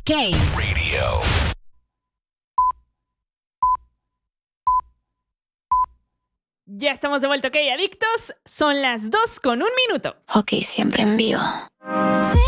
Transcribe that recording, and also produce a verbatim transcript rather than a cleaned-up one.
OK Radio. Ya estamos de vuelta, OK, adictos. Son las dos con un minuto. OK, siempre en vivo.